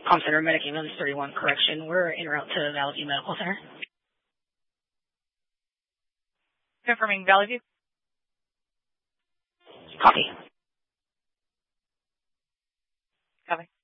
Comm Center, Medic Ambulance 31, correction. We're en route to Valley View Medical Center. Confirming Valley View. Copy. Copy.